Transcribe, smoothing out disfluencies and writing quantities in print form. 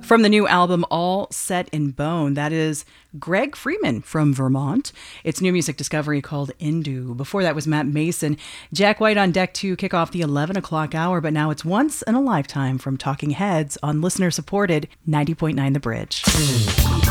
From the new album All Set in Bone, that is Greg Freeman from Vermont. It's new music discovery called Indu. Before that was Matt Mason. Jack White on deck to kick off the 11 o'clock hour, but now it's Once in a Lifetime from Talking Heads on listener-supported 90.9 The Bridge.